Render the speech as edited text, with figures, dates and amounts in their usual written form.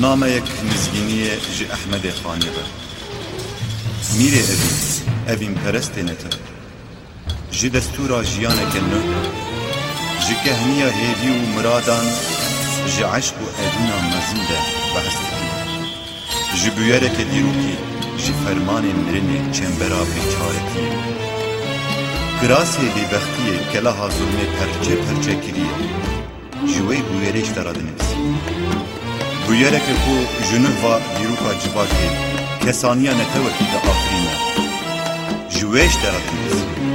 نامەیەک نزگینیە ji Ehmedê Xanê be. Mîrê evîn perestê netin. Ji destûra jiyaneke nû, ji kehniya hêvî û miradan, ji eşq û evîna mezin de behs dikin. Ji bûyereke dîrokî, ji fermanên mirinê çembera bêçaretiyê. Kirasê bêbextiyê keleha zulmê perçe perçe kiriye. Ji wê bûyerê ji te re dinivîsî. Bûyereke ku ji nûva dîroka civakê kesaniya netewekî de afirîne. Ji wê ji te re dinivîsî.